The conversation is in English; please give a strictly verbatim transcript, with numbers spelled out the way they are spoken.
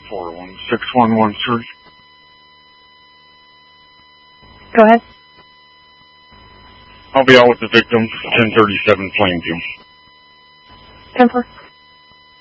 four one six one one three. Go ahead. I'll be out with the victim, ten thirty-seven Plainview. ten four.